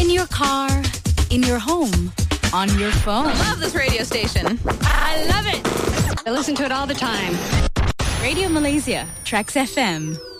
In your car, in your home, on your phone. I love this radio station. I love it. I listen to it all the time. Radio Malaysia, Trax FM.